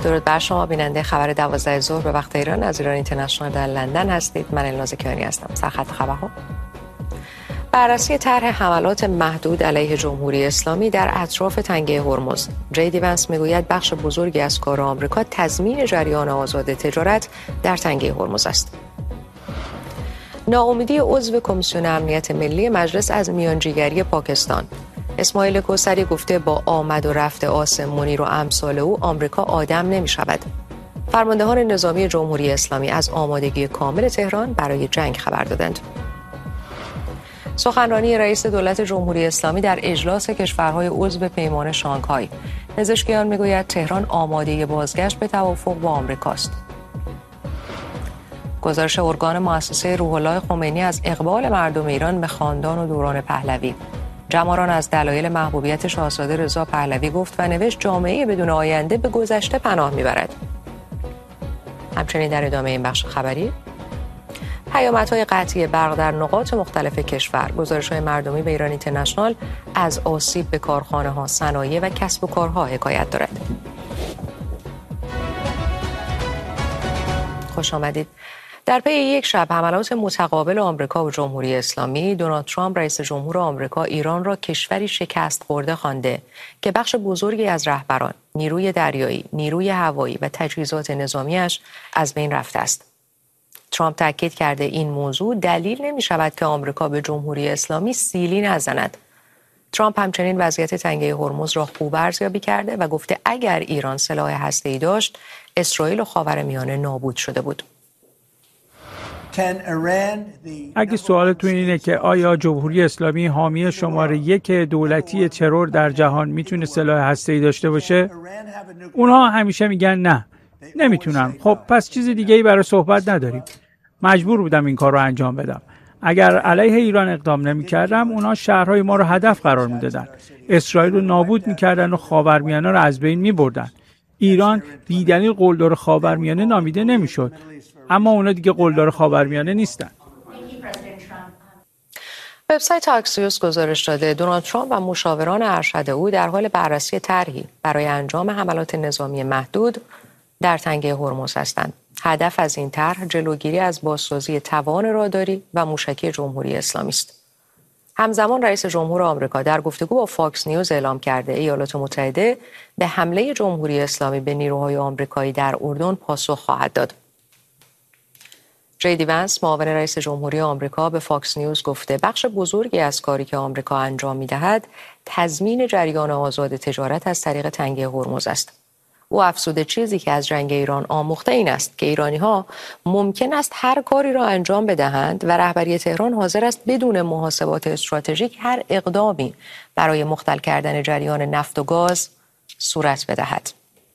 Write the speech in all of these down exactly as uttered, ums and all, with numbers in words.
درود بر شما بیننده خبر دوازده ظهر به وقت ایران از ایران اینترنشنال در لندن هستید. من الناز کیانی هستم. سرخط خبرها: بررسی طرح حملات محدود علیه جمهوری اسلامی در اطراف تنگه هرمز. جی وانس میگوید بخش بزرگی از کار آمریکا تضمین جریان آزاد تجارت در تنگه هرمز است. ناامیدی عضو کمیسیون امنیت ملی مجلس از میانجیگری پاکستان. اسماعیل کوثری گفته با آمد و رفت عاصم منیر و امثال او آمریکا آدم نمی شود. فرماندهان نظامی جمهوری اسلامی از آمادگی کامل تهران برای جنگ خبر دادند. سخنرانی رئیس دولت جمهوری اسلامی در اجلاس کشورهای عضو پیمان شانگهای. پزشکیان میگوید تهران آماده بازگشت به توافق با آمریکاست. گزارش ارگان مؤسسه روح الله خمینی از اقبال مردم ایران به خاندان و دوران پهلوی. جماران از دلایل محبوبیت شاهزاده رضا پهلوی گفت و نوشت جامعه بدون آینده به گذشته پناه میبرد. همچنین در ادامه این بخش خبری پیامدهای قطعی برق در نقاط مختلف کشور. گزارش‌های مردمی به ایران اینترنشنال از آسیب به کارخانه‌ها، صنایع و کسب و کارها حکایت دارد. خوش آمدید. در پی یک شب حملات متقابل آمریکا و جمهوری اسلامی، دونالد ترامپ رئیس جمهور آمریکا ایران را کشوری شکست خورده خوانده که بخش بزرگی از رهبران، نیروی دریایی، نیروی هوایی و تجهیزات نظامیش از بین رفته است. ترامپ تاکید کرده این موضوع دلیل نمی شود که آمریکا به جمهوری اسلامی سیلی نزند. ترامپ همچنین وضعیت تنگه هرمز را خوب ارزیابی کرده و گفته اگر ایران سلاح هسته‌ای داشت، اسرائیل و خاورمیانه نابود شده بود. اگه سوالتون اینه که آیا جمهوری اسلامی حامی شماره یک دولتی ترور در جهان میتونه سلاح هسته‌ای داشته باشه؟ اونها همیشه میگن نه، نمیتونن. خب پس چیز دیگه‌ای برای صحبت نداریم. مجبور بودم این کار رو انجام بدم. اگر علیه ایران اقدام نمی‌کردم، اونها شهرهای ما رو هدف قرار میدادن. اسرائیل رو نابود می‌کردن و خاورمیانه رو از بین می‌بردن. ایران بی‌دلیل قلدر خاورمیانه نامیده نمی‌شد. اما اونا دیگه قلدر خاورمیانه نیستن. وبسایت آکسیوس گزارش داده دونالد ترامپ و مشاوران ارشد او در حال بررسی طرحی برای انجام حملات نظامی محدود در تنگه هرمز هستند. هدف از این طرح جلوگیری از بازسازی توان راداری و موشکی جمهوری اسلامی است. همزمان رئیس جمهور آمریکا در گفتگو با فاکس نیوز اعلام کرده ایالات متحده به حمله جمهوری اسلامی به نیروهای آمریکایی در اردن پاسخ خواهد داد. جی وانس معاون رئیس جمهوری آمریکا به فاکس نیوز گفته بخش بزرگی از کاری که آمریکا انجام می‌دهد تضمین جریان آزاد تجارت از طریق تنگه هرمز است. او افزوده چیزی که از جنگ ایران آموخته این است که ایرانی‌ها ممکن است هر کاری را انجام بدهند و رهبری تهران حاضر است بدون محاسبات استراتژیک هر اقدامی برای مختل کردن جریان نفت و گاز صورت بدهد.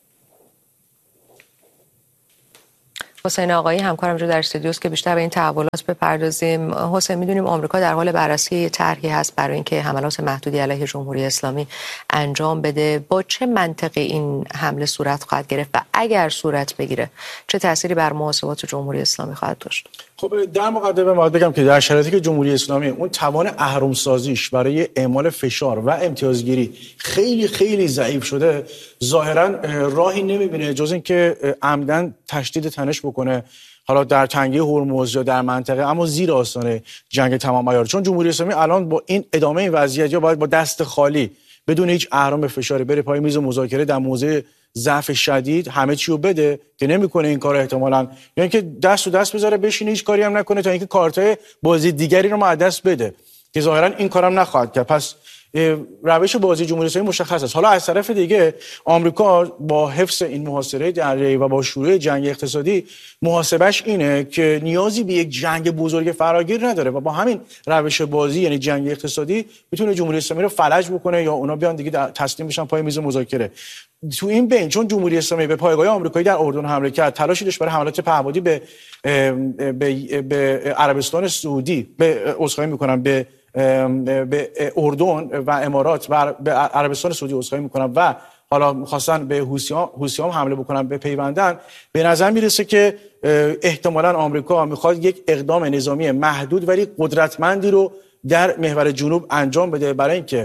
حسین آقایی همکارم جو در استودیوست که بیشتر به این تحولات بپردازیم. حسین، میدونیم آمریکا در حال بررسی طرحی هست برای اینکه حملات محدودی علیه جمهوری اسلامی انجام بده. با چه منطقی این حمله صورت خواهد گرفت و اگر صورت بگیره چه تأثیری بر محاسبات جمهوری اسلامی خواهد داشت؟ خب در مقدمه باید بگم که در شرایطی که جمهوری اسلامی اون توان اهرم‌سازیش برای اعمال فشار و امتیازگیری خیلی خیلی ضعیف شده، ظاهرا راهی نمیبینه جز اینکه عمدن تشدید تنش بکنه، حالا در تنگه هرمز یا در منطقه، اما زیر آستانه جنگ تمام عیار. چون جمهوری اسلامی الان با این ادامه این وضعیت یا باید با دست خالی بدون هیچ اهرم فشاری بره پای میز مذاکره در موضع ضعف شدید همه چی رو بده که نمیکنه این کار احتمالاً، یعنی که دست و دست بذاره بشینه هیچ کاری هم نکنه تا اینکه کارتای بازی دیگری رو ما از دست بده که ظاهرا این کارم نخواهد کرد. پس روش بازی جمهوری اسلامی مشخص است. حالا از طرف دیگه آمریکا با حفظ این محاصره دریایی و با شروع جنگ اقتصادی محاسبش اینه که نیازی به یک جنگ بزرگ فراگیر نداره و با همین روش بازی یعنی جنگ اقتصادی میتونه جمهوری اسلامی رو فلج بکنه یا اونا بیان دیگه تسلیم بشن پای میز مذاکره. تو این بین چون جمهوری اسلامی به پایگاه آمریکایی در اردن حمله کرد، تلاشی داشت برای حملات پهپادی به به به عربستان سعودی، به عذرخواهی میکنم به به اردن و امارات و به عربستان سعودی عذرخواهی میکنم و حالا می‌خواستن به حوثی‌ها حمله بکنن به پیوندن، به نظر میرسه که احتمالاً آمریکا میخواد یک اقدام نظامی محدود ولی قدرتمندی رو در محور جنوب انجام بده برای اینکه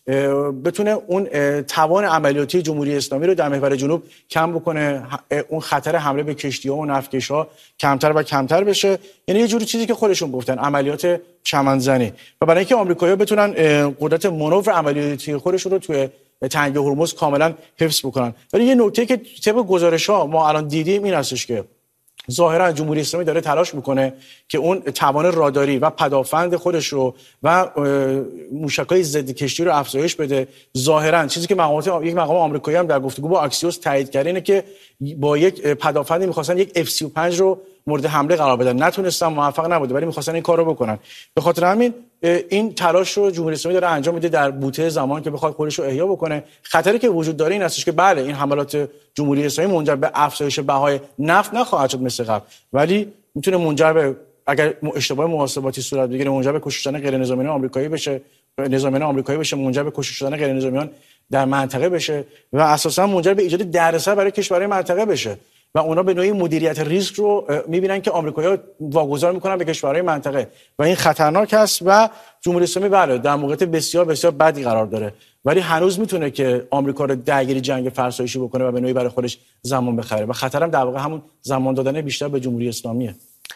بتونه اون توان عملیاتی جمهوری اسلامی رو در محور جنوب کم بکنه، اون خطر حمله به کشتی‌ها و نفتکش‌ها کمتر و کمتر بشه. یعنی یه جوری چیزی که خودشون گفتن عملیات چمنزنی، و برای اینکه آمریکایی‌ها بتونن قدرت مانور عملیاتی خودشون رو توی تنگه هرمز کاملا حفظ بکنن. ولی یه نکته که طبق گزارش‌ها ما الان دیدیم این هستش که ظاهرا جمهوری اسلامی داره تلاش میکنه که اون توان راداری و پدافند خودش رو و موشک‌های ضد کشتی رو افزایش بده. ظاهرا چیزی که مقامات یک مقام آمریکایی هم در گفتگو با اکسیوس تایید کرده اینه که با یک پدافندی می‌خواستن یک اف سی و پنج رو مورد حمله قرار بدن، نتونستن، موفق نبوده، ولی می‌خواستن این کارو بکنن. به خاطر همین این تلاش رو جمهوری اسلامی داره انجام میده در بوته زمان که بخواد خودش رو احیا بکنه. خطری که وجود داره این هستش که بله این حملات جمهوری اسلامی منجر به افزایش بهای نفت نخواهد شد مثل قبل، ولی میتونه منجر به، اگر اشتباه محاسباتی صورت بگیره، منجر به کشته شدن غیر نظامیان آمریکایی بشه، نظامیان آمریکایی بشه، منجر به کشته شدن غیر نظامیان در منطقه بشه و اساسا منجر به ایجاد دردسر برای کشورهای منطقه بشه و اونا به نوعی مدیریت ریسک رو میبینن که آمریکایی‌ها واگذار میکنن به کشورهای منطقه و این خطرناک است و جمهوری اسلامی بله در موقعیت بسیار بسیار بدی قرار داره، ولی هنوز میتونه که آمریکا رو درگیر جنگ فرسایشی بکنه و به نوعی برای خودش زمان بخره و خطرم در واقع همون زمان دادن بیشتر به جمهوری اسلامیه.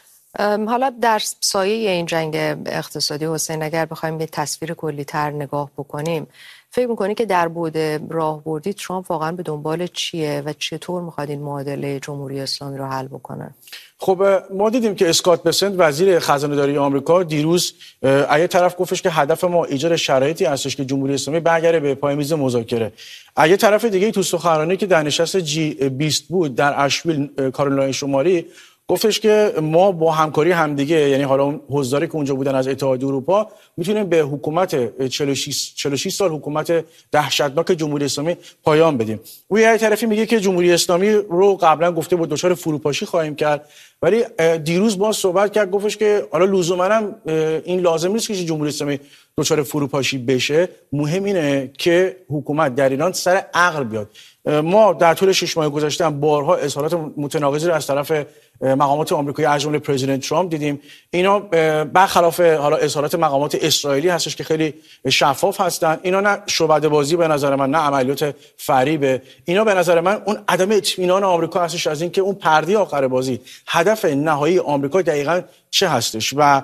حالا در سایه این جنگ اقتصادی حسین اگر بخوایم به تصویر کلی‌تر نگاه بکنیم، فکر می‌کنی که در بعد راهبردی ترامپ واقعا به دنبال چیه و چطور می‌خواد این معادله جمهوری اسلامی رو حل بکنه؟ خب ما دیدیم که اسکات بسنت وزیر خزانه‌داری آمریکا دیروز از یک طرف گفتش که هدف ما ایجاد شرایطی هستش که جمهوری اسلامی برگرده به پای میز مذاکره. از یک طرف دیگه تو سخنرانی که در نشست جی بیست بود در اشویل کارولینای شمالی گفتش که ما با همکاری همدیگه، یعنی حالا اون حضاری که اونجا بودن از اتحادیه اروپا، میتونیم به حکومت چهل و شش سال حکومت دهشتناک جمهوری اسلامی پایان بدیم. او یه طرفی میگه که جمهوری اسلامی رو قبلا گفته بود دچار فروپاشی خواهیم کرد، ولی دیروز با صحبت کرد گفتش که حالا لزوما هم این لازم نیست که جمهوری اسلامی دچار فروپاشی بشه، مهم اینه که حکومت در ایران سر عقل بیاد. ما در طول شش ماه گذشته بارها اظهارات متناقضی رو از طرف مقامات آمریکایی از جمله پرزیدنت ترامپ دیدیم. اینا برخلاف حالا اظهارات مقامات اسرائیلی هستش که خیلی شفاف هستن. اینا نه شعبده بازی به نظر من، نه عملیات فریبه. اینا به نظر من اون عدم اطمینان آمریکا هستش از اینکه اون پرده آخر بازی هدف نهایی آمریکا دقیقاً چه هستش و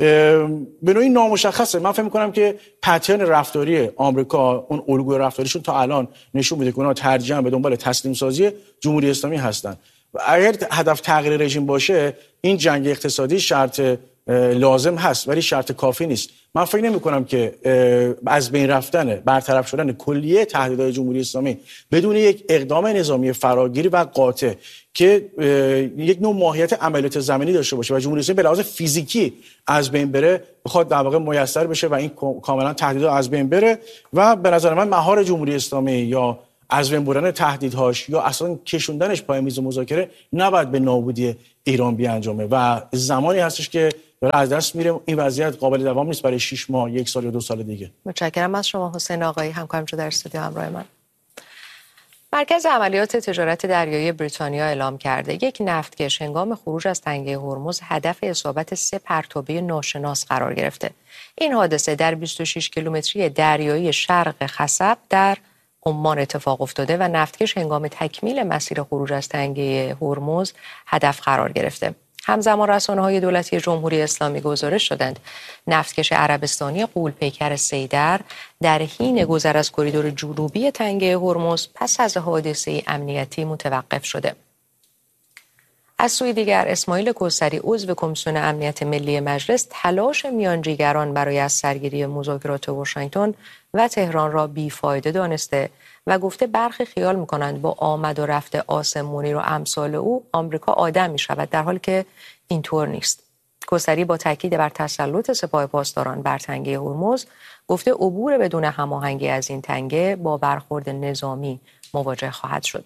به نوعی نامشخصه. من فکر می‌کنم که پترن رفتاری آمریکا، اون الگوی رفتاریشون تا الان نشون میده که اونا ترجیحاً به دنبال تسلیم سازی جمهوری اسلامی هستن و اگر هدف تغییر رژیم باشه این جنگ اقتصادی شرط لازم هست ولی شرط کافی نیست. من فکر نمی‌کنم که از بین رفتن، برطرف شدن کلیه تهدیدهای جمهوری اسلامی بدون یک اقدام نظامی فراگیر و قاطع که یک نوع ماهیت عملیات زمینی داشته باشه و جمهوری اسلامی به لحاظ فیزیکی از بین بره بخواد در واقع میسر بشه و این کاملا تهدیدها از بین بره و به نظر من مهار جمهوری اسلامی یا از بین بردن تهدیدهاش یا اصلا کشوندنش پای میز مذاکره نباید به نابودی ایران بیانجامه و زمانی هستش که داره از دست میره. این وضعیت قابل دوام نیست برای شش ماه، یک سال یا دو سال دیگه. متشکرم از شما حسین آقایی، همکارم در استودیو همراه من. مرکز عملیات تجارت دریایی بریتانیا اعلام کرده یک نفتکش هنگام خروج از تنگه هرمز هدف اصابت سه پرتابه ناشناس قرار گرفته. این حادثه در بیست و شش کیلومتری دریایی شرق خصب در عمان اتفاق افتاده و نفتکش هنگام تکمیل مسیر خروج از تنگه هرمز هدف قرار گرفته. همزمان رسانه‌های دولتی جمهوری اسلامی گزارش دادند نفتکش عربستانی غول‌پیکر سیدر در حین گذر از کریدور جنوبی تنگه هرمز پس از حادثه امنیتی متوقف شده. از سوی دیگر اسماعیل کوثری عضو کمیسیون امنیت ملی مجلس تلاش میانجیگران برای از سرگیری مذاکرات واشنگتن و تهران را بیفایده دانسته و گفته برخی خیال می‌کنند با آمد و رفت عاصم منیر و امثال او آمریکا آدم می‌شود، در حالی که اینطور نیست. کوثری با تاکید بر تسلط سپاه پاسداران بر تنگه هرمز گفته عبور بدون هماهنگی از این تنگه با برخورد نظامی مواجه خواهد شد.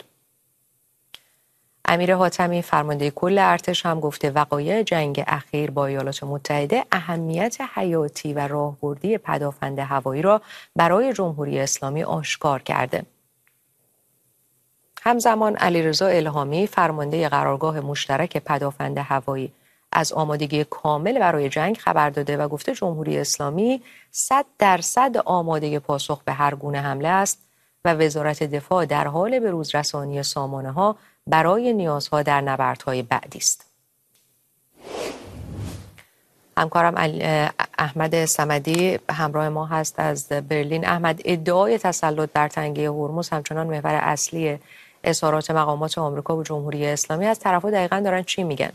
امیر حاتمی فرمانده کل ارتش هم گفته وقایع جنگ اخیر با ایالات متحده اهمیت حیاتی و راهبردی پدافند هوایی را برای جمهوری اسلامی آشکار کرده. همزمان علیرضا الهامی فرمانده قرارگاه مشترک پدافند هوایی از آمادگی کامل برای جنگ خبر داده و گفته جمهوری اسلامی صد درصد آماده پاسخ به هر گونه حمله است و وزارت دفاع در حال بروز رسانی سامانه‌ها برای نیازها در نبردهای بعدی است. همکارم احمد صمدی همراه ما هست از برلین. احمد، ادعای تسلط بر تنگه هرمز همچنان محور اصلی اظهارات مقامات آمریکا و جمهوری اسلامی. از طرفا دقیقاً دارن چی میگن؟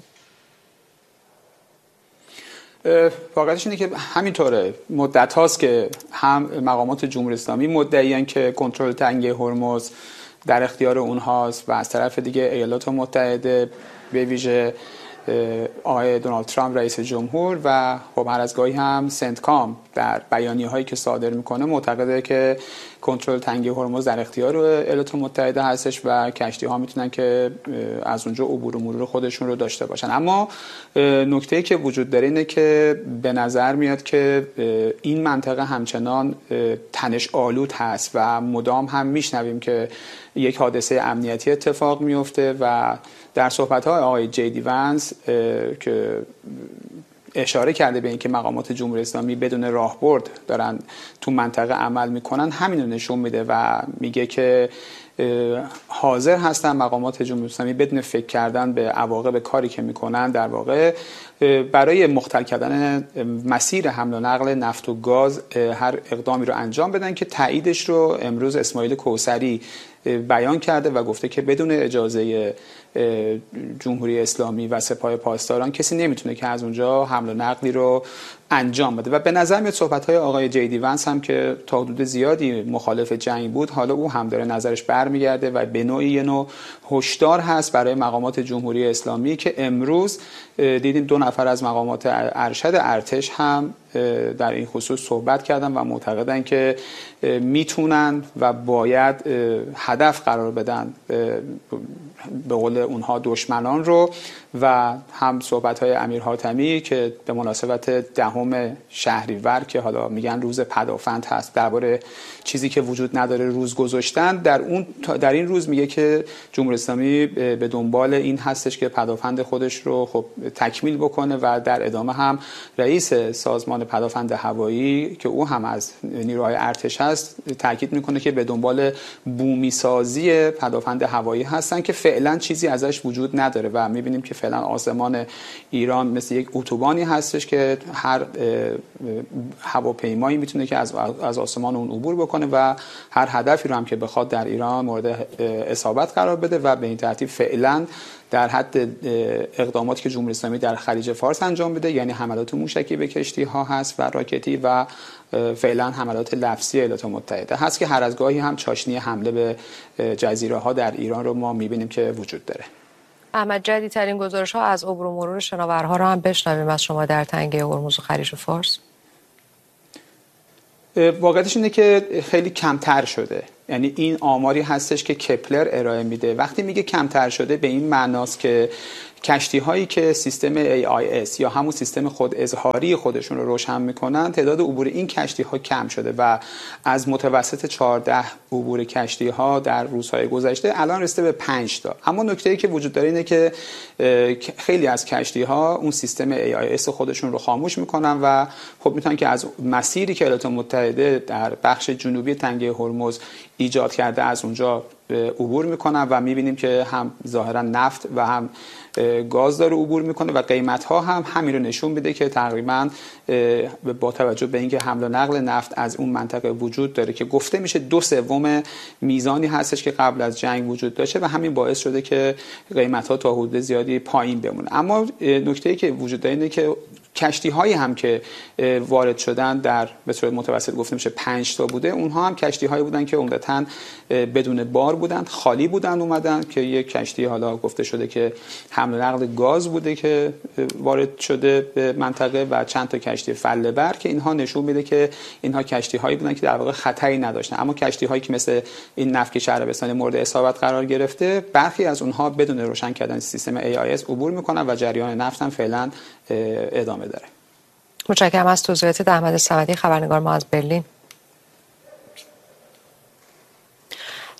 واقعیتش اینه که همینطوره. مدت هاست که هم مقامات جمهوری اسلامی مدعیان که کنترل تنگه هرمز در اختیار اونهاست و از طرف دیگه ایالات متحده به ویژه آقای دونالد ترامپ رئیس جمهور و خب هر از گاهی هم سنتکام در بیانیه هایی که صادر میکنه معتقده که کنترل تنگه هرمز در اختیار ایالات متحده هستش و کشتی ها میتونن که از اونجا عبور و مرور خودشون رو داشته باشن. اما نکته‌ای که وجود داره اینه که به نظر میاد که این منطقه همچنان تنش آلود هست و مدام هم میشنویم که یک حادثه امنیتی اتفاق میفته و در صحبت‌های آقای جی دی ونس که اشاره کرده به اینکه مقامات جمهوری اسلامی بدون راهبرد دارن تو منطقه عمل میکنن، همین رو نشون میده و میگه که حاضر هستن مقامات جمهوری اسلامی بدون فکر کردن به عواقب کاری که میکنن در واقع برای مختل کردن مسیر حمل و نقل نفت و گاز هر اقدامی رو انجام بدن که تاییدش رو امروز اسماعیل کوثری بیان کرده و گفته که بدون اجازه جمهوری اسلامی و سپاه پاسداران کسی نمیتونه که از اونجا حمل و نقلی رو انجام بده. و به نظر میاد صحبت‌های آقای جی دی ونس هم که تا حدود زیادی مخالف جنگ بود، حالا او هم داره نظرش برمیگرده و به نوعی یه نوع هشدار هست برای مقامات جمهوری اسلامی که امروز دیدیم دو نفر از مقامات ارشد ارتش هم در این خصوص صحبت کردن و معتقدن که میتونن و باید هدف قرار بدن به قول اونها دشمنان رو. و هم صحبت‌های امیر حاتمی که به مناسبت دهم شهریور که حالا میگن روز پدافند هست درباره چیزی که وجود نداره روز گذاشتن، در اون در این روز میگه که جمهوری اسلامی به دنبال این هستش که پدافند خودش رو خب تکمیل بکنه و در ادامه هم رئیس سازمان پدافند هوایی که او هم از نیروهای ارتش هست تاکید میکنه که به دنبال بومی سازی پدافند هوایی هستن که فعلا چیزی ازش وجود نداره و میبینیم که فعلا آسمان ایران مثل یک اتوبانی هستش که هر هواپیمایی میتونه که از از آسمان اون عبور بکنه و هر هدفی رو هم که بخواد در ایران مورد اصابت قرار بده و به این ترتیب فعلا در حد اقداماتی که جمهوری اسلامی در خلیج فارس انجام بده، یعنی حملات موشکی به کشتی ها هست و راکتی و فعلا حملات لفظی ایالات متحده هست که هر از گاهی هم چاشنی حمله به جزیره ها در ایران رو ما میبینیم که وجود داره. احمد، جدیدترین گزارش ها از عبور و مرور شناورها رو هم بشنویم از شما در تنگه هرمز و خلیج فارس. واقعیتش اینه که خیلی کمتر شده. یعنی این آماری هستش که کپلر ارائه میده. وقتی میگه کمتر شده به این معناست که کشتی هایی که سیستم ای آی اس یا همون سیستم خود اظهاری خودشون رو روشن میکنن، تعداد عبور این کشتی ها کم شده و از متوسط چهارده عبور کشتی ها در روزهای گذشته الان رسیده به پنج تا. اما نکته‌ای که وجود داره اینه که خیلی از کشتی ها اون سیستم ای آی اس خودشون رو خاموش میکنن و خب میتونن که از مسیری که ایالات متحده در بخش جنوبی تنگه هرمز ایجاد کرده از اونجا عبور میکنن و میبینیم که هم ظاهرا نفت و هم گاز داره عبور میکنه و قیمت ها هم همین رو نشون میده که تقریبا با توجه به اینکه حمل و نقل نفت از اون منطقه وجود داره که گفته میشه دو سوم میزانی هستش که قبل از جنگ وجود داشته و همین باعث شده که قیمت ها تا حدود زیادی پایین بمونه. اما نکته‌ای که وجود داره اینه که کشتی هایی هم که وارد شدن در به صورت متوسط گفته میشه پنج تا بوده، اونها هم کشتی هایی بودن که عمدتاً بدون بار بودن، خالی بودن اومدن که یک کشتی حالا گفته شده که حمل و نقل گاز بوده که وارد شده به منطقه و چند تا کشتی فله بر که اینها نشون میده که اینها کشتی هایی بودن که در واقع خطری نداشتن. اما کشتی هایی که مثل این نفت عربستان مورد اصابت قرار گرفته، برخی از اونها بدون روشن کردن سیستم ای آی اس عبور میکنن و جریان نفت هم فعلا ادامه داره. متشکرم از توضیحات احمد صمدی، خبرنگار ما از برلین.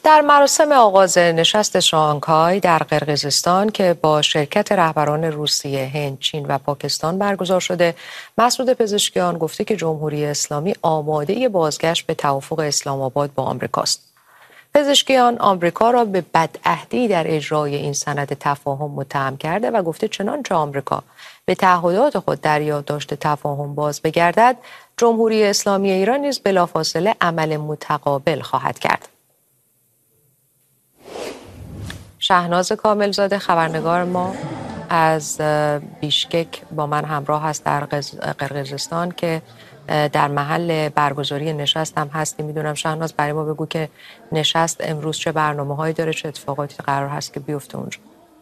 در مراسم آغاز نشست شانگهای در قرقیزستان که با شرکت رهبران روسیه، هند، چین و پاکستان برگزار شده، مسعود پزشکیان گفته که جمهوری اسلامی آماده بازگشت به توافق اسلام آباد با آمریکاست. پزشکیان آمریکا را به بدعهدی در اجرای این سند تفاهم متهم کرده و گفته چنانچه آمریکا به تعهدات خود در یادداشت تفاهم باز بگردد، جمهوری اسلامی ایران نیز بلافاصله عمل متقابل خواهد کرد. شهناز کاملزاده خبرنگار ما از بیشکک با من همراه هست در قرقیزستان که در محل برگزاری نشست هم هستی. میدونم شهناز برای ما بگو که نشست امروز چه برنامه هایی داره، چه اتفاقاتی قرار هست که بیفته اونجا.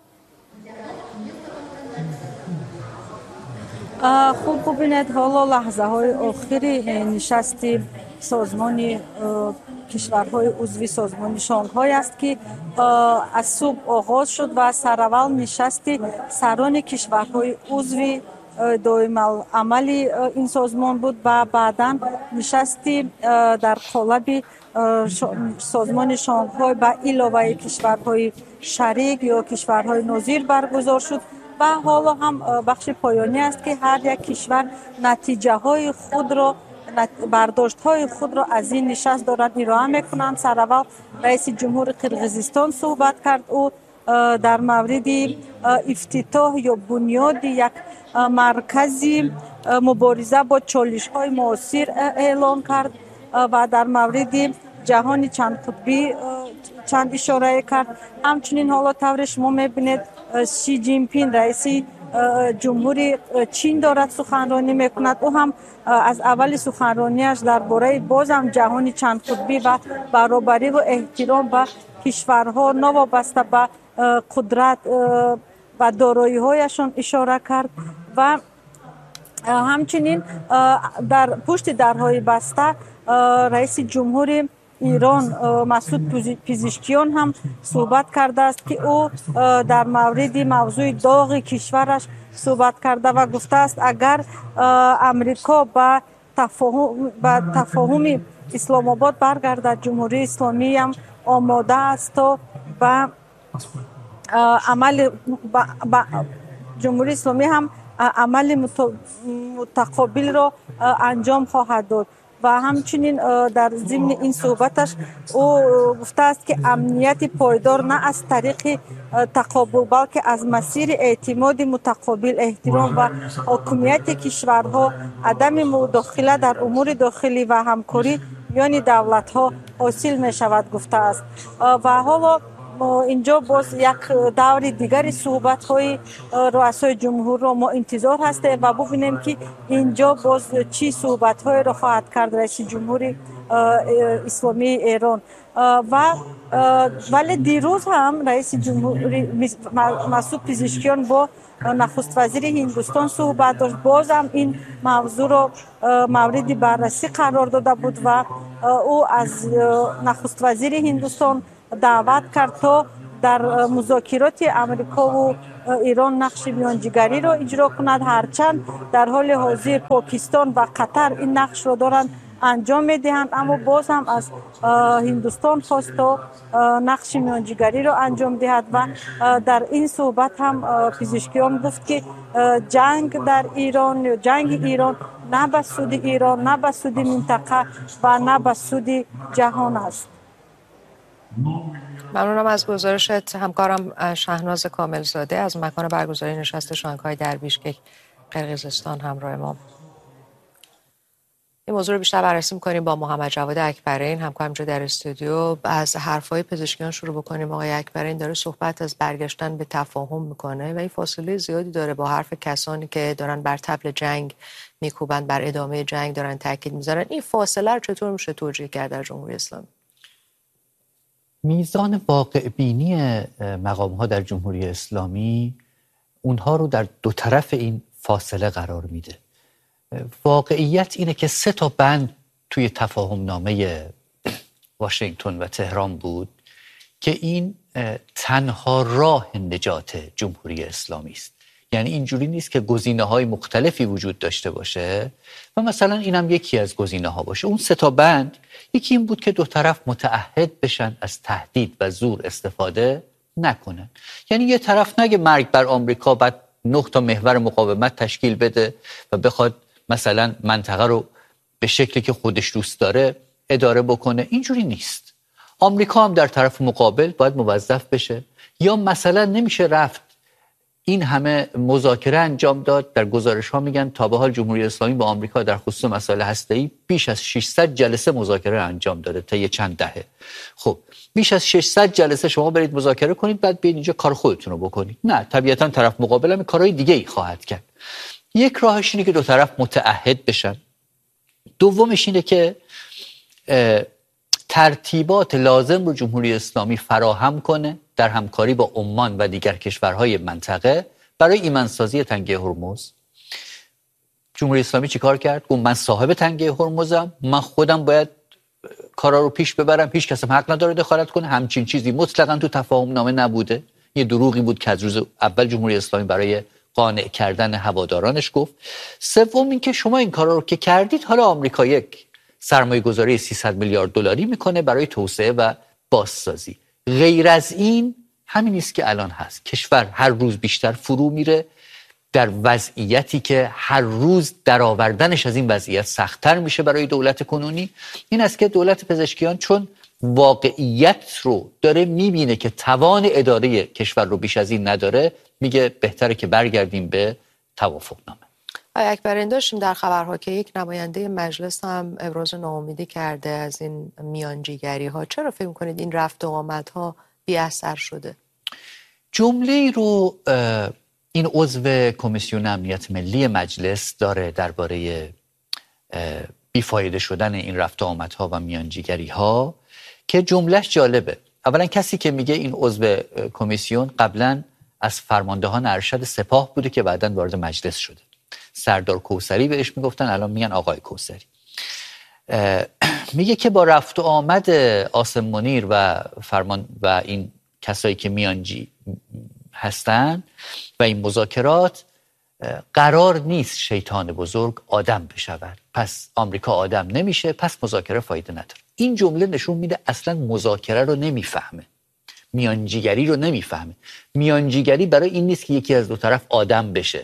خوب ببینید حالا لحظه های آخری نشستی سازمان کشورهای عضو سازمان شانگهای است که از صبح آغاز شد و سرول نشستی سران کشورهای عضو دائم عمل این سازمان بود و بعداً نشستی در قالب سازمان شانگهای با علاوه کشورهای شریک یا کشورهای نظیر برگزار شد و حالا هم بخش پایانی است که هر یک کشور نتیجه های خود را برداشت های خود را از این نشست دارند ارائه میکنند. سرول رئیس جمهور قرقیزستان صحبت کرد. او در مورد افتتاح یا بنیاد یک مرکزی مبارزه با چالش های معاصر اعلان کرد و در مورد جهان چند قطبی چند اشاره کرد. همچنین حالا طور شما میبینید شی جین پینگ رئیس جمهوری چین دارد سخنرانی میکند. او هم از اول سخنرانیش درباره بازم جهان چند قطبی و برابری و احترام به کشورها نوابسته به قدرت و دارایی هایشان اشاره کرد و همچنین در پشت درهای بسته رئیس جمهور ایران مسعود پزشکیان هم صحبت کرده است که او در مورد موضوع داغ کشورش صحبت کرده و گفته است اگر امریکا با تفاهم با تفاهم اسلام آباد برگردد، جمهوری اسلامی هم آماده است تا با عمل با, با جمهوری اسلامی هم عمل متقابل را انجام خواهد داد. و همچنین در ضمن این صحبتش او گفته است که امنیت پایدار نه از طریق تقابل بلکه از مسیر اعتماد متقابل، احترام و حاکمیت کشورها، عدم مداخله در امور داخلی و همکاری میان دولت‌ها حاصل می شود گفته است. و حالا اینجا باز یک دور دیگر صحبت های رؤسای جمهور را ما انتظار هستیم و ببینیم که اینجا باز چی صحبت های را خواهد کرد رئیس جمهور اسلامی ایران. و ولی دیروز هم رئیس جمهور مسعود پزشکیان با نخست وزیر هندوستان صحبت داشت. باز هم این موضوع را مورد بررسی قرار داده بود و او از نخست وزیر هندوستان دعوت کرد تا در مذاکرات امریکا و ایران نقش میانجیگری را اجرا کند، هرچند در حال حاضر پاکستان و قطر این نقش را دارند انجام میدهند، اما باز هم از هندوستان خواست تا نقش میانجیگری را انجام دهد. و در این صحبت هم پزشکیان گفت که جنگ در ایران، جنگ ایران نه به سود ایران، نه به سود منطقه و نه به سود جهان است. ممنونم از گزارشت همکارم شهناز کاملزاده از مکان برگزاری نشست شانگهای در بیشکک قرقیزستان همراه ما. این موضوع رو بیشتر بررسی می‌کنیم با محمد جواد اکبرین همکارم اینجا در استودیو. از حرفای پزشکیان شروع بکنیم. آقای اکبرین داره صحبت از برگشتن به تفاهم میکنه و این فاصله زیادی داره با حرف کسانی که دارن بر طبل جنگ میکوبند، بر ادامه جنگ دارن تاکید میذارن. این فاصله رو چطور میشه توجیه کرد در جمهوری اسلامی؟ میزان واقع بینی مقام ها در جمهوری اسلامی اونها رو در دو طرف این فاصله قرار میده. واقعیت اینه که سه تا بند توی تفاهم نامه واشنگتن و تهران بود که این تنها راه نجات جمهوری اسلامی است. یعنی اینجوری نیست که گزینه‌های مختلفی وجود داشته باشه و مثلا اینم یکی از گزینه‌ها باشه. اون سه تا بند یکی این بود که دو طرف متعهد بشن از تهدید و زور استفاده نکنن. یعنی یه طرف نگه مرگ بر آمریکا، بعد نه تا محور مقاومت تشکیل بده و بخواد مثلا منطقه رو به شکلی که خودش دوست داره اداره بکنه. اینجوری نیست. آمریکا هم در طرف مقابل باید موظف بشه. یا مثلا نمیشه رفت این همه مذاکره انجام داد. در گزارش ها میگن تا به حال جمهوری اسلامی با آمریکا در خصوص مسائل هسته‌ای بیش از ششصد جلسه مذاکره انجام داده تا یه چند دهه. خب بیش از ششصد جلسه شما برید مذاکره کنید بعد بیاید اینجا کار خودتون رو بکنید؟ نه، طبیعتا طرف مقابل هم کارهای دیگه ای خواهد کرد. یک راهش اینه که دو طرف متعهد بشن. دومش اینه که ترتیبات لازم رو جمهوری اسلامی فراهم کنه در همکاری با عمان و دیگر کشورهای منطقه برای ایمن‌سازی تنگه هرمز. جمهوری اسلامی چیکار کرد؟ گفت من صاحب تنگه هرمزم، من خودم باید کارا رو پیش ببرم، هیچ کس هم حق نداره دخالت کنه. همچین چیزی مطلقاً تو تفاهم نامه نبوده. یه دروغی بود که از روز اول جمهوری اسلامی برای قانع کردن هوادارانش گفت. سوم این که شما این کارا رو که کردید، حالا آمریکا یک سرمایه گذاری سیصد میلیارد دلاری میکنه برای توسعه و بازسازی. غیر از این همین است که الان هست. کشور هر روز بیشتر فرو میره در وضعیتی که هر روز درآوردنش از این وضعیت سخت‌تر میشه برای دولت کنونی. این است که دولت پزشکیان چون واقعیت رو داره میبینه که توان اداره کشور رو بیش از این نداره، میگه بهتره که برگردیم به توافقنامه. آقای اکبرین، داشتیم در خبرها که یک نماینده مجلس هم ابراز ناامیدی کرده از این میانجیگری ها. چرا فکر می‌کنید این رفت و آمدها بی اثر شده؟ جمله‌ای رو این عضو کمیسیون امنیت ملی مجلس داره درباره بیفایده شدن این رفت و آمدها و میانجیگری ها که جملهش جالبه. اولا کسی که میگه این عضو کمیسیون قبلا از فرماندهان ارشد سپاه بوده که بعداً وارد مجلس شده. سردار کوثری بهش میگفتن، الان میگن آقای کوثری. میگه که با رفت و آمد عاصم منیر و فرمان و این کسایی که میانجی هستن و این مذاکرات قرار نیست شیطان بزرگ آدم بشود. پس آمریکا آدم نمیشه، پس مذاکره فایده نداره. این جمله نشون میده اصلا مذاکره رو نمیفهمه، میانجیگری رو نمیفهمه. میانجیگری برای این نیست که یکی از دو طرف آدم بشه.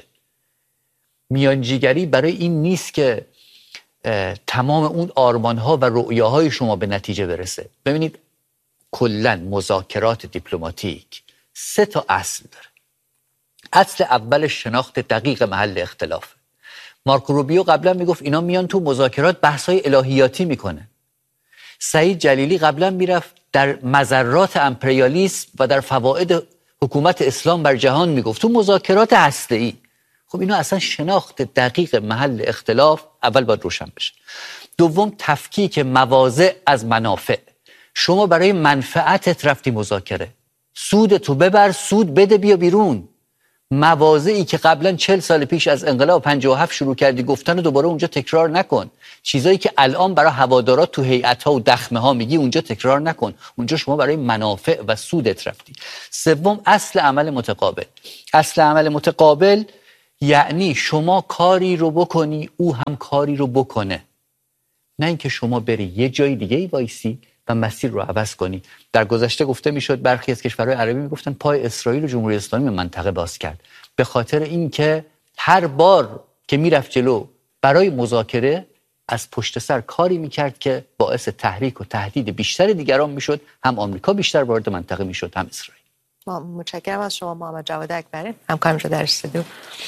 میانجیگری برای این نیست که تمام اون آرمان‌ها و رؤیاهای شما به نتیجه برسه. ببینید کلاً مذاکرات دیپلماتیک سه تا اصل داره. اصل اول شناخت دقیق محل اختلاف. مارکو روبیو قبلا میگفت اینا میان تو مذاکرات بحث‌های الهیاتی میکنه. سعید جلیلی قبلا میرفت در مضرات امپریالیسم و در فواید حکومت اسلام بر جهان میگفت تو مذاکرات هسته‌ای. خب اینا اصلا شناخت دقیق محل اختلاف اول باید روشن بشه. دوم تفکیک مواضع از منافع. شما برای منفعتت رفتی مذاکره، سود تو ببر، سود بده، بیا بیرون. مواضعی که قبلا چهل سال پیش از انقلاب پنجاه و هفت شروع کردی گفتن و دوباره اونجا تکرار نکن. چیزایی که الان برای هوادارات تو هیئت‌ها و دخمه ها میگی اونجا تکرار نکن. اونجا شما برای منافع و سودت رفتی. سوم اصل عمل متقابل. اصل عمل متقابل یعنی شما کاری رو بکنی او هم کاری رو بکنه، نه اینکه شما بری یه جای دیگه ای وایسی و مسیر رو عوض کنی. در گذشته گفته میشد برخی از کشورهای عربی میگفتن پای اسرائیل و جمهوری اسلامی منطقه باز کرد، به خاطر اینکه هر بار که میرفت جلو برای مذاکره از پشت سر کاری میکرد که باعث تحریک و تهدید بیشتر دیگران میشد، هم آمریکا بیشتر وارد منطقه میشد هم اسرائیل. ما متشکرم از شما محمد جواد اکبری، همکارم شده در استودیو.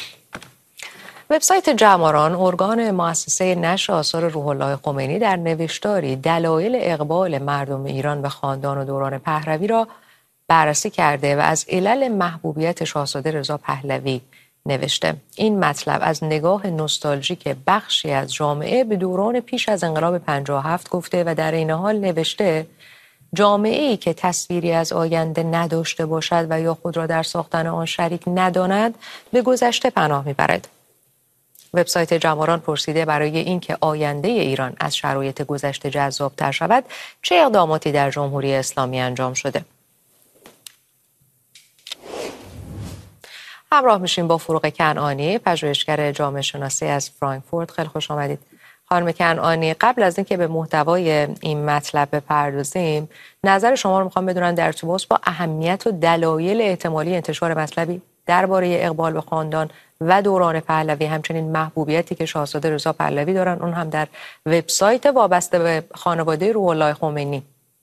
وبسایت جماران، ارگان مؤسسه نشر آثار روح الله خمینی، در نوشتاری دلایل اقبال مردم ایران به خاندان و دوران پهلوی را بررسی کرده و از علل محبوبیت شاهزاده رضا پهلوی نوشته. این مطلب از نگاه نوستالژیک بخشی از جامعه به دوران پیش از انقلاب پنجاه و هفت گفته و در این حال نوشته جامعه‌ای که تصویری از آینده نداشته باشد و یا خود را در ساختن آن شریک نداند به گذشته پناه می‌برد. وبسایت جماران پرسیده برای اینکه آینده ایران از شرایط گذشته جذاب‌تر شود چه اقداماتی در جمهوری اسلامی انجام شده. همراه میشیم با فروغ کنعانی، پژوهشگر جامعه شناسی از فرانکفورت. خیلی خوش آمدید خانم کنعانی. قبل از اینکه به محتوای این مطلب بپردازیم، نظر شما رو میخوام بدونم در ارتباط با اهمیت و دلایل احتمالی انتشار مطلبی درباره اقبال به خاندان و دوران پهلوی، همچنین محبوبیتی که شاهزاده رضا پهلوی دارن، اون هم در وبسایت وابسته به خانواده روح الله خمینی.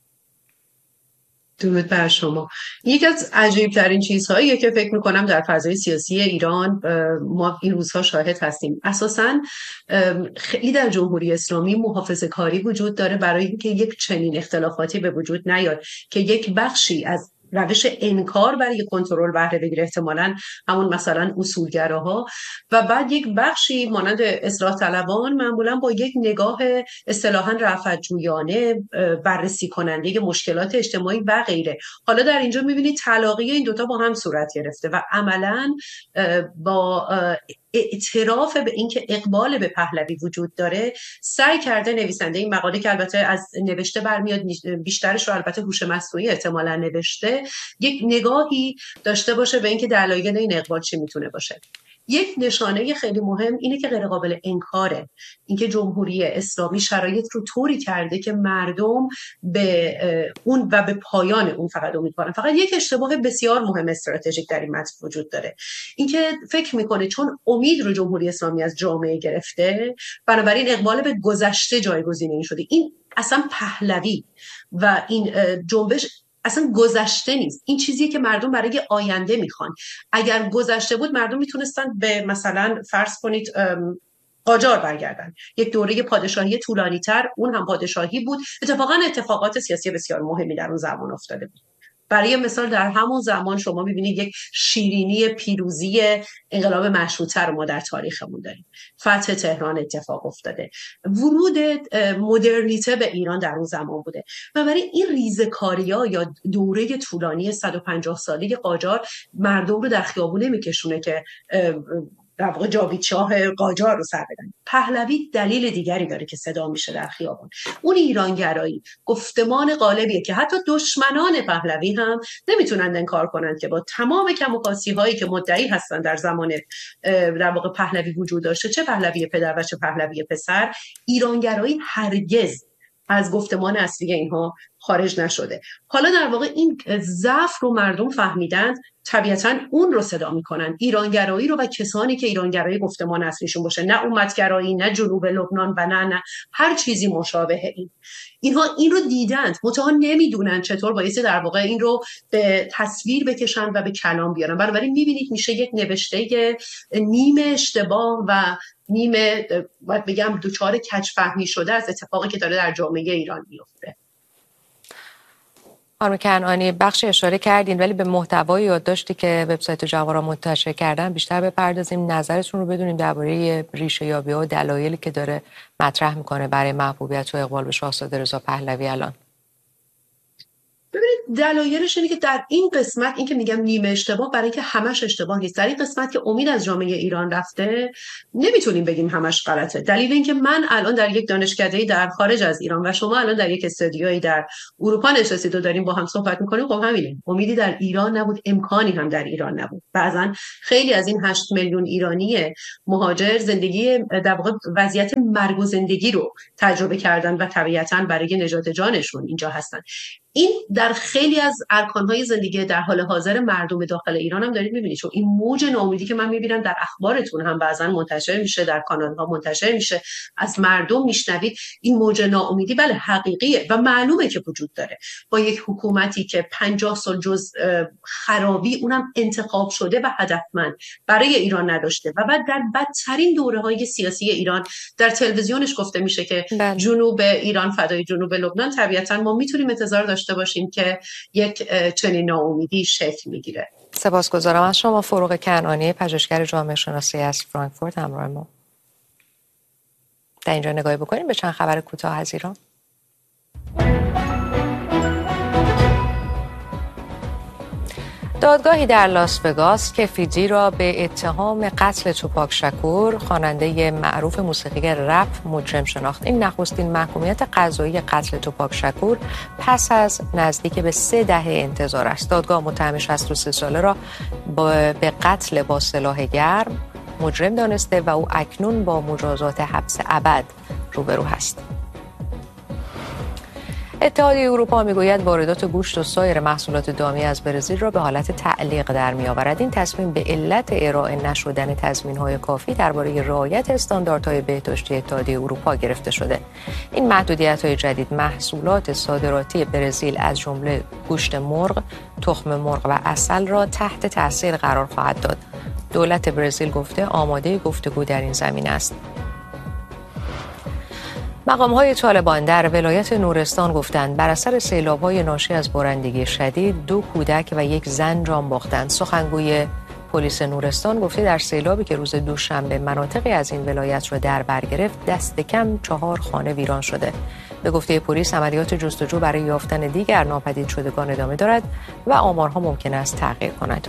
درود بر شما. یکی از عجیب‌ترین چیزهاییه که فکر می‌کنم در فضای سیاسی ایران ما این روزها شاهد هستیم. اساساً خیلی در جمهوری اسلامی محافظه‌کاری وجود داره برای اینکه یک چنین اختلافاتی به وجود نیاد که یک بخشی از روش انکار برای کنترل بهره بگیره، احتمالاً همون مثلا اصولگراها، و بعد یک بخشی مانند اصلاح طلبان معمولاً با یک نگاه اصطلاحاً رفعت جویانه بررسی کننده مشکلات اجتماعی و غیره. حالا در اینجا می‌بینید تلاقی این دوتا با هم صورت گرفته و عملاً با اعتراف به اینکه اقبال به پهلوی وجود داره سعی کرده نویسنده این مقاله که البته از نوشته برمیاد، بیشترش رو البته هوش مصنوعی احتمالاً نوشته، یک نگاهی داشته باشه به اینکه دلایل این اقبال چی میتونه باشه. یک نشانه خیلی مهم اینه که غیر قابل انکاره، اینکه جمهوری اسلامی شرایط رو طوری کرده که مردم به اون و به پایان اون فقط امیدوارن. فقط یک اشتباه بسیار مهم استراتژیک در این متن وجود داره، اینکه فکر میکنه چون امید رو جمهوری اسلامی از جامعه گرفته، بنابراین اقبال به گذشته جایگزین این شده. این اصلا پهلوی و این جنبش اصلا گذشته نیست، این چیزیه که مردم برای آینده میخوان. اگر گذشته بود مردم میتونستن به مثلا فرض کنید قاجار برگردن، یک دوره پادشاهی طولانی تر، اون هم پادشاهی بود. اتفاقا اتفاقات سیاسی بسیار مهمی در اون زمان افتاده بود. برای مثال در همون زمان شما میبینید یک شیرینی پیروزی انقلاب مشروطه رو ما در تاریخمون داریم. فتح تهران اتفاق افتاده، ورود مدرنیته به ایران در اون زمان بوده. و برای این ریزه‌کاری‌ها یا دوره طولانی صد و پنجاه ساله قاجار مردم رو در خیابون نمیکشونه که در واقع جاوید شاه قاجار رو سر بدن. پهلوی دلیل دیگری داره که صدا میشه در خیابون، اون ایرانگرایی، گفتمان غالبیه که حتی دشمنان پهلوی هم نمیتونن انکار کنن که با تمام کم و کاسی هایی که مدعی هستن در زمان در واقع پهلوی وجود داشته، چه پهلوی پدر و چه پهلوی پسر، ایرانگرایی هرگز از گفتمان اصلی اینها خارج نشده. حالا در واقع این ضعف رو مردم فهمیدند، طبیعتاً اون رو صدا میکنن، ایرانگرایی رو، و کسانی که ایرانگرایی گفتمان اصلیشون باشه، نه امتگرایی، نه جنوب لبنان و نه نه هر چیزی مشابه این. اینها این رو دیدند، متأ نمیدونن چطور بایستی در واقع این رو به تصویر بکشن و به کلام بیارن. بنابراین میبینید میشه یک نوشته نیمه اشتباه و نیمه باید بگم دوچار کج‌فهمی شده از اتفاقی که داره در جامعه ایران میفته. خانم کنعانی، بخش اشاره کردین، ولی به محتوای یادداشتی که وبسایت جوارا منتشر کردن بیشتر بپردازیم، نظرتون رو بدونیم درباره ریشه یابی‌ها و دلایلی که داره مطرح میکنه برای محبوبیت و اقبال به شاهزاده رضا پهلوی الان. ببینید دلایلش اینه که در این قسمت، این که میگم نیمه اشتباه برای اینکه همش اشتباه نیست، در این قسمت که امید از جامعه ایران رفته نمیتونیم بگیم همش غلطه. دلیل اینکه من الان در یک دانشکده‌ای در خارج از ایران و شما الان در یک استودیویی در اروپا نشستید و داریم با هم صحبت میکنیم، خب همینه، امیدی در ایران نبود، امکانی هم در ایران نبود. بعضا خیلی از این هشت میلیون ایرانی مهاجر زندگی در واقع وضعیت مرگ و زندگی رو تجربه کردن و طبیعتاً برای نجات جانشون اینجا هستن. این در خیلی از ارکان‌های زندگی در حال حاضر مردم داخل ایران هم دارید می‌بینید. چون این موج ناامیدی که من می‌بینم در اخبارتون هم بعضا منتشر میشه، در کانال‌ها منتشر میشه، از مردم میشنوید، این موج ناامیدی بله حقیقیه و معلومه که وجود داره. با یک حکومتی که پنجاه سال جز خرابی، اونم انتخاب شده و هدفمند، برای ایران نداشته و بعد در بدترین دوره‌های سیاسی ایران در تلویزیونش گفته میشه که بله. جنوب ایران فدای جنوب لبنان. طبیعتاً ما میتونیم انتظار داشته باشیم که یک چنین ناامیدی شکل میگیره. سپاسگزارم از شما فروغ کنعانی، پژوهشگر جامعه شناسی از فرانکفورت همراه ما. در اینجا نگاهی بکنیم به چند خبر کوتاه از ایران. دادگاهی در لاس وگاس کفیدی را به اتهام قتل توپاک شکور خواننده معروف موسیقی رپ مجرم شناخت. این نخستین محکومیت قضایی قتل توپاک شکور پس از نزدیک به سه دهه انتظار است. دادگاه متهم شصت و سه ساله را به قتل با سلاح گرم مجرم دانسته و او اکنون با مجازات حبس ابد روبرو است. اتحادیه اروپا میگوید واردات گوشت و سایر محصولات دامی از برزیل را به حالت تعلیق در می‌آورد. این تصمیم به علت ارائه نشدن تضمین‌های کافی درباره رعایت استانداردهای بهداشتی اتحادیه اروپا گرفته شده. این محدودیت‌های جدید محصولات صادراتی برزیل از جمله گوشت مرغ، تخم مرغ و عسل را تحت تاثیر قرار خواهد داد. دولت برزیل گفته آماده گفتگو در این زمینه است. مقام‌های طالبان در ولایت نورستان گفتند بر اثر سیلاب‌های ناشی از بارندگی شدید دو کودک و یک زن جان باختند. سخنگوی پلیس نورستان گفته در سیلابی که روز دوشنبه مناطقی از این ولایت را در بر گرفت دست کم چهار خانه ویران شده. به گفته پلیس عملیات جستجو برای یافتن دیگر ناپدید شدگان ادامه دارد و آمارها ممکن است تغییر کند.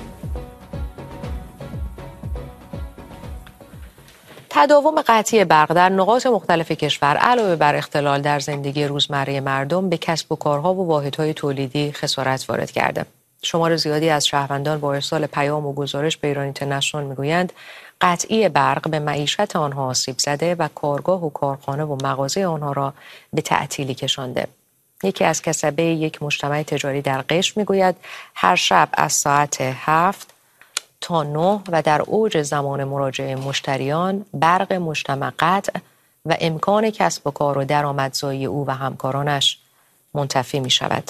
تداوم قطعی برق در نقاط مختلف کشور علاوه بر اختلال در زندگی روزمره مردم به کسب و کارها و واحدهای تولیدی خسارت وارد کرده. شمار زیادی از شهروندان با ارسال پیام و گزارش به ایران اینترنشنال میگویند قطعی برق به معیشت آنها آسیب زده و کارگاه و کارخانه و مغازه آنها را به تعطیلی کشانده. یکی از کسبه یک مجتمع تجاری در قشم میگوید هر شب از ساعت هفت تا نه و در اوج زمان مراجعه مشتریان برق مجتمع قطع و امکان کسب و کار و درآمدزایی او و همکارانش منتفی می شود.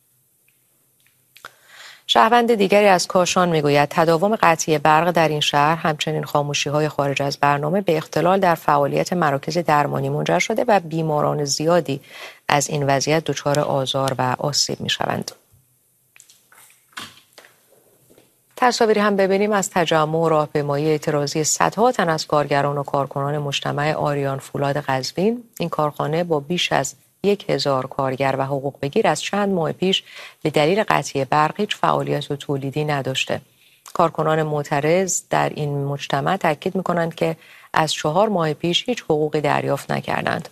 شهروند دیگری از کاشان میگوید تداوم قطعی برق در این شهر همچنین خاموشی‌های خارج از برنامه به اختلال در فعالیت مراکز درمانی منجر شده و بیماران زیادی از این وضعیت دچار آزار و آسیب می‌شوند. تصاویری هم ببینیم از تجمع و راهپیمایی اعتراضی صدها تن از کارگران و کارکنان مجتمع آریان فولاد قزوین. این کارخانه با بیش از یک هزار کارگر و حقوق بگیر از چند ماه پیش به دلیل قطعی برق هیچ فعالیت و تولیدی نداشته. کارکنان معترض در این مجتمع تاکید می‌کنند که از چهار ماه پیش هیچ حقوقی دریافت نکردند.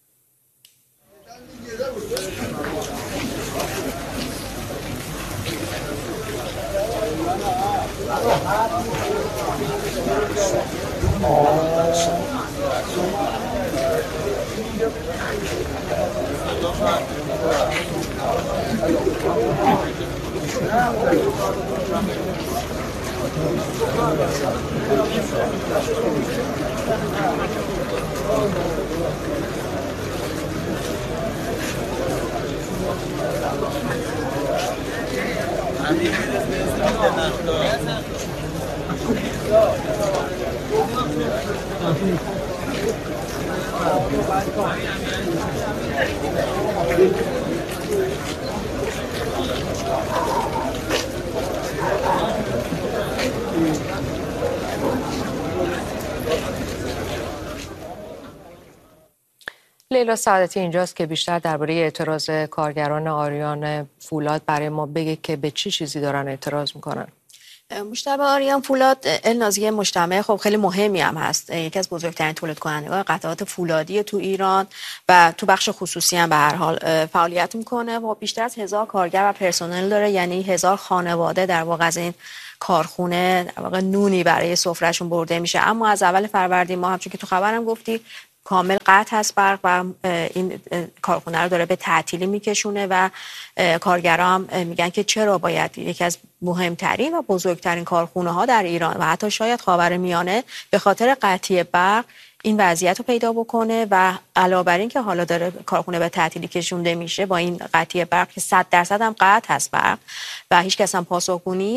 لیلا سعادتی اینجاست که بیشتر درباره اعتراض کارگران آریان فولاد برای ما بگه که به چی چیزی دارن اعتراض میکنن. مجتمع آریان فولاد النازیه مجتمع خب خیلی مهمی هم هست، یکی از بزرگترین تولید کنندگان قطعات فولادی تو ایران و تو بخش خصوصی هم به هر حال فعالیت میکنه و بیشتر از هزار کارگر و پرسنل داره، یعنی هزار خانواده در واقع از این کارخونه در واقع نونی برای سفرهشون برده میشه. اما از اول فروردین ما همچون که تو خبرم گفتی کامل قطع هست برق و این کارخونه رو داره به تعطیلی میکشونه و کارگران هم میگن که چرا باید یکی از مهمترین و بزرگترین کارخونه ها در ایران و حتی شاید خاورمیانه به خاطر قطعی برق این وضعیت رو پیدا بکنه و علاوه بر این که حالا داره کارخونه به تعطیلی کشونده میشه با این قطعی برق که صد درصد هم قطع هست برق و هیچ کس هم پاسخگو نیست،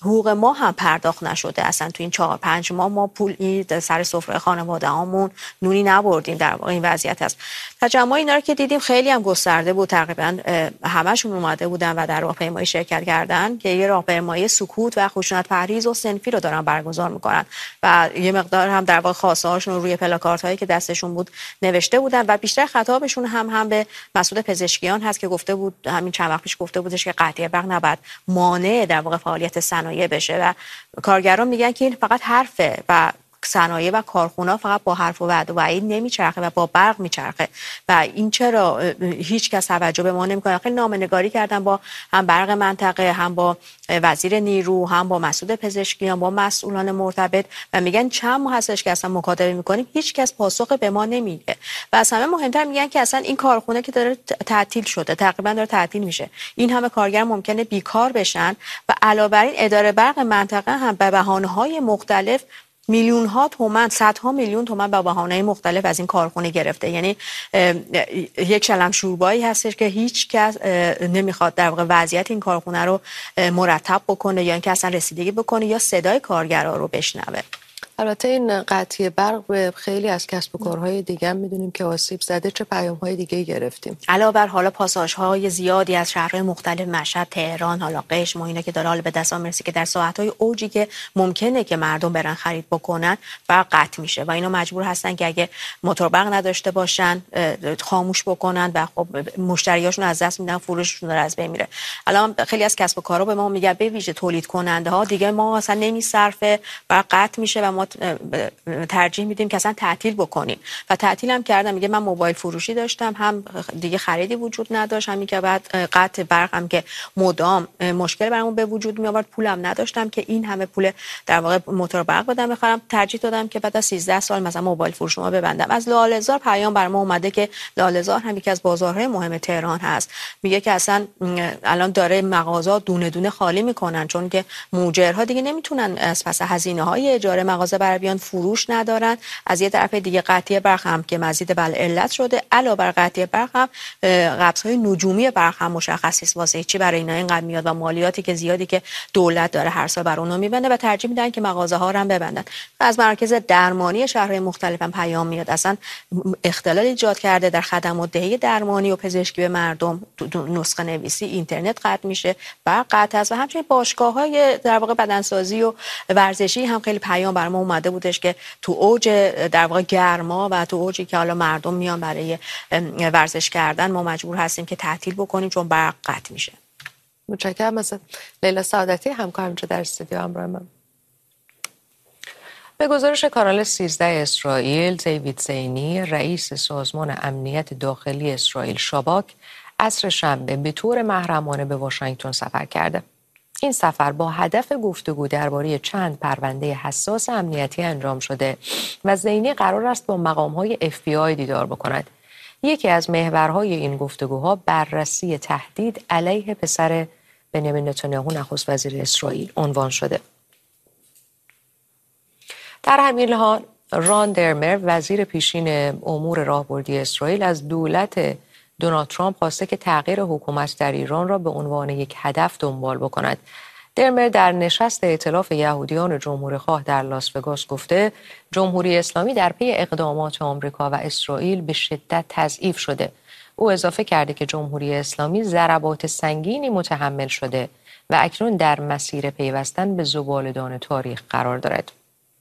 حقوق ما هم پرداخت نشده. اصلا تو این چهار پنج ماه ما پولی سر سفره خانواده هامون نونی نبردیم. در واقع این وضعیت هست. تجمع اینا رو که دیدیم خیلی هم گسترده بود، تقریبا همشون اومده بودن و در راهپیمایی شرکت کردن که یه راهپیمایی سکوت و خشونت پرهیز و صنفی رو دارن برگزار میکنن و یه مقدار هم در واقع خواسته هاشون روی پلاکارت هایی که دستشون بود نوشته بودن و بیشتر خطابشون هم هم به مسئول پزشکیان هست که گفته بود، همین چند وقت پیش گفته بودش که قطعی برق نباید مانع در واقع فعالیت صنایع بشه و کارگران میگن که این فقط حرفه و صنایع و کارخونه فقط با حرف و وعده و وعید نمیچرخه و با برق میچرخه و این چرا هیچ کس توجه به ما نمیکنه. خیلی نامه‌نگاری کردن با هم برق منطقه، هم با وزیر نیرو، هم با مسئول پزشکیان، با مسئولان مرتبط و میگن چند ماه هستش که اصلا مکاتبه میکنیم هیچ کس پاسخ به ما نمیده و از همه مهمتر میگن که اصلا این کارخونه که داره تعطیل شده، تقریبا داره تعطیل میشه، این همه کارگر ممکنه بیکار بشن و علاوه بر این اداره برق منطقه هم به بهانه‌های مختلف میلیون ها تومان، صدها میلیون تومان به بهانه‌های مختلف از این کارخونه گرفته. یعنی یک شلم شوربایی هستش که هیچ کس نمیخواد در واقع وضعیت این کارخونه رو مرتب بکنه یا اینکه اصلا رسیدگی بکنه یا صدای کارگرها رو بشنوه. البته این قطعی برق به خیلی از کسب و کارهای دیگه هم میدونیم که آسیب زده. چه پیام‌های دیگه گرفتیم؟ علاوه بر حالا پاساژهای زیادی از شهرهای مختلف، مشهد، تهران، حالا قشم و اینا که داره حالا به دست میرسه که در ساعت‌های اوجی که ممکنه که مردم برن خرید بکنن برق قطع میشه و اینا مجبور هستن که اگه موتور برق نداشته باشن خاموش بکنن و خب مشتریاشون از دست میدن، فروششون داره از بین میره. الان خیلی از کسب و کارها به ما میگن به ویژه تولید کننده ها دیگه ما اصلا نمیصرفه، برق قطع میشه و ما ترجیح میدیم که اصلا تعطیل بکنیم و تعطیل هم کردم. میگه من موبایل فروشی داشتم، هم دیگه خریدی وجود نداشت، همین که بعد قطع برق هم که مدام مشکل برامون به وجود می آورد، پولم نداشتم که این همه پول در واقع موتور برق بدم بخرم، ترجیح دادم که بعد از سیزده سال مثلا موبایل فروش ما ببندم. از لاله‌زار پیام بر ما اومده که لاله‌زار هم یکی از بازارهای مهم تهران هست، میگه که اصلا الان داره مغازه دونه دونه خالی میکنن چون که موجرها دیگه نمیتونن از پس هزینه های اجاره مغازه بر بیان، فروش ندارن. از یه طرف دیگه قطعی برق هم که مزید بر علت شده، علاوه بر قطعی برق هم قبض‌های نجومی برق هم مشخص است واسه چی برای اینا اینقدر میاد و مالیاتی که زیادی که دولت داره هر سال بر اونها میبنده و ترجیح میدن که مغازه ها رو هم ببندن. از مرکز درمانی شهرهای مختلف هم پیام میاد اصلا اختلال ایجاد کرده در خدمات دهی درمانی و پزشکی به مردم، نسخه نویسی، اینترنت قطع میشه، برق قطع است و همچنین باشگاه‌های در واقع بدنسازی و ورزشی هم خیلی پیام بر ما اومده بودش که تو اوج در واقع گرما و تو اوجی که حالا مردم میان برای ورزش کردن ما مجبور هستیم که تعطیل بکنیم چون برق قطع میشه. متشکرم. مثلا لیلا سعادتی همکارم اینجا در استودیو همراه من. به گزارش کانال سیزده اسرائیل، دیوید زینی رئیس سازمان امنیت داخلی اسرائیل شاباک عصر شنبه به طور محرمانه به واشنگتن سفر کرده. این سفر با هدف گفتگو درباره چند پرونده حساس امنیتی انجام شده و زینی قرار است با مقام‌های اف بی آی دیدار بکند. یکی از محورهای این گفتگوها بررسی تهدید علیه پسر بنیامین نتانیاهو نخست وزیر اسرائیل عنوان شده. در همین حال ران درمر وزیر پیشین امور راهبردی اسرائیل از دولت دونالد ترامپ خواسته که تغییر حکومت در ایران را به عنوان یک هدف دنبال بکند. درمر در نشست ائتلاف یهودیان جمهوری‌خواه در لاس وگاس گفته جمهوری اسلامی در پی اقدامات آمریکا و اسرائیل به شدت تضعیف شده. او اضافه کرده که جمهوری اسلامی ضربات سنگینی متحمل شده و اکنون در مسیر پیوستن به زباله‌دان تاریخ قرار دارد.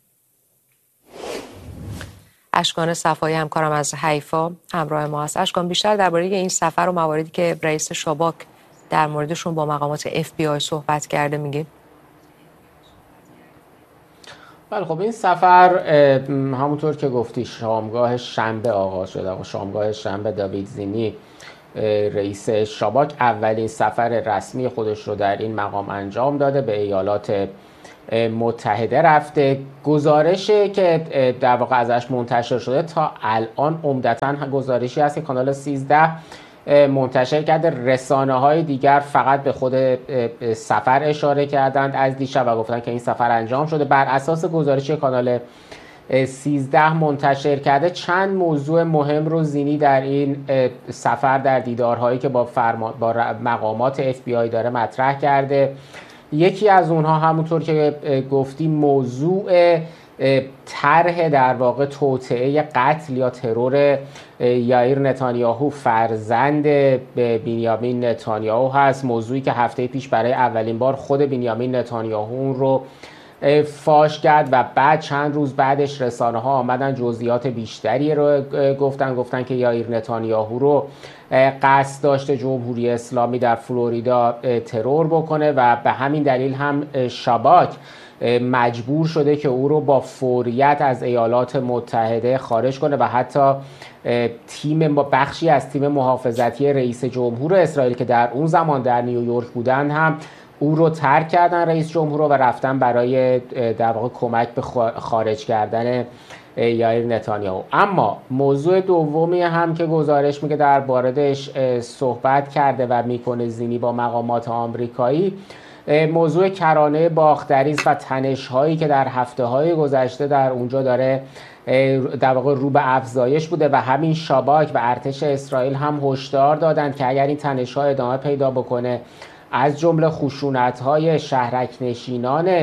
اشکان صفایی همکارم از حیفا همراه ما است. اشکان، بیشتر درباره این سفر و مواردی که رئیس شاباک در موردشون با مقامات اف بی آی صحبت کرده میگیم؟ بله خب این سفر همونطور که گفتی شامگاه شنبه آغاز شده و شامگاه شنبه داوید زینی رئیس شاباک اولین سفر رسمی خودش رو در این مقام انجام داده، به ایالات متحده رفته. گزارشی که در واقع ازش منتشر شده تا الان عمدتاً گزارشی هست که کانال سیزده منتشر کرده. رسانه‌های دیگر فقط به خود سفر اشاره کردند از دیشب و گفتن که این سفر انجام شده. بر اساس گزارشی کانال سیزده منتشر کرده چند موضوع مهم رو زینی در این سفر در دیدارهایی که با, فرما... با مقامات اف بی آی داره مطرح کرده. یکی از اونها همونطور که گفتی موضوع طرح در واقع توطئه قتل یا ترور یائیر نتانیاهو فرزند بنیامین نتانیاهو هست، موضوعی که هفته پیش برای اولین بار خود بنیامین نتانیاهو اون رو فاش کرد و بعد چند روز بعدش رسانه ها آمدن جزئیات بیشتری رو گفتن گفتن که یائیر نتانیاهو رو قصد داشته جمهوری اسلامی در فلوریدا ترور بکنه و به همین دلیل هم شاباک مجبور شده که او رو با فوریت از ایالات متحده خارج کنه و حتی تیم بخشی از تیم محافظتی رئیس جمهور اسرائیل که در اون زمان در نیویورک بودن هم او رو ترک کردن رئیس جمهور رو و رفتن برای در واقع کمک به خارج کردن یائیر نتانیاهو. اما موضوع دومی هم که گزارش میگه در موردش صحبت کرده و میکنه زینی با مقامات آمریکایی، موضوع کرانه باختری و تنش‌هایی که در هفته‌های گذشته در اونجا داره در واقع رو به افزایش بوده و همین شاباک و ارتش اسرائیل هم هشدار دادند که اگر این تنش‌ها ادامه پیدا بکنه از جمله خشونت‌های شهرک نشینان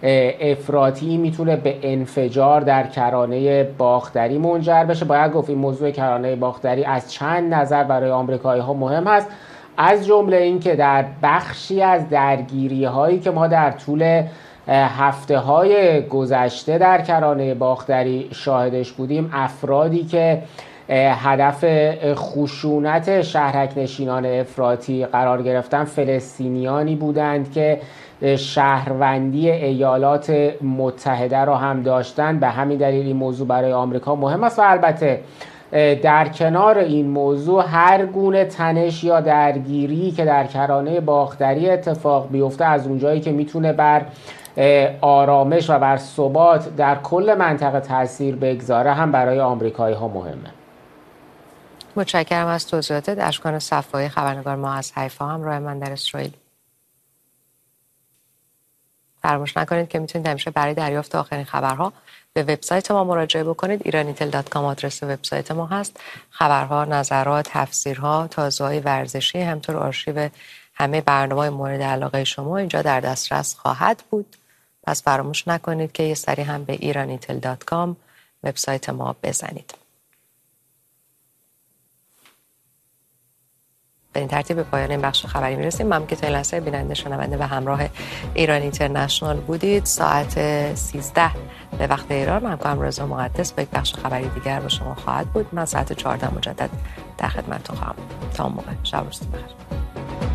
افراطی میتونه به انفجار در کرانه باختری منجر بشه. باید گفت این موضوع کرانه باختری از چند نظر برای آمریکایی‌ها مهم هست، از جمله این که در بخشی از درگیری هایی که ما در طول هفته های گذشته در کرانه باختری شاهدش بودیم، افرادی که هدف خشونت شهرک نشینان افراطی قرار گرفتن فلسطینیانی بودند که شهروندی ایالات متحده را هم داشتند. به همین دلیل این موضوع برای آمریکا مهم است و البته در کنار این موضوع هر گونه تنش یا درگیری که در کرانه باختری اتفاق بیفته از اونجایی که میتونه بر آرامش و بر ثبات در کل منطقه تاثیر بگذاره هم برای آمریکایی ها مهمه. متشکرم از توضیحاتت. اشکان صفایی، خبرنگار ما از حیفا، همراه من در اسرائیل. فراموش نکنید که میتونید همیشه برای دریافت آخرین خبرها به وبسایت ما مراجعه بکنید. ایرانی تل دات کام آدرس وبسایت ما هست. خبرها، نظرات، تفسیرها، تازه‌های ورزشی، همطور آرشیو همه برنامه‌های مورد علاقه شما اینجا در دسترس خواهد بود. پس فراموش نکنید که یه سری هم به ایرانی تل دات کام وبسایت ما بزنید. به این ترتیب به پایان این بخش خبری میرسیم. ممنون که تا این لحظه بیننده، شنونده و همراه ایران اینترنشنال بودید. ساعت سیزده به وقت ایران من کنم رضا مقدس با یک بخش خبری دیگر با شما خواهد بود. من ساعت چهارده مجدد در خدمتتون خواهم بود. تا اون موقع شب و روزتون بخیر.